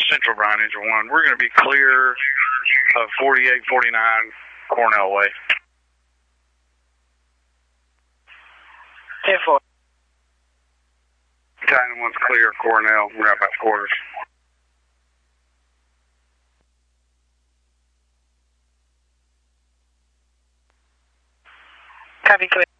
Central Bryan, Engine 1. We're going to be clear of 4849 Cornell Way. 10-4. China 1's clear, Cornell. We're out by quarters. Copy, clear.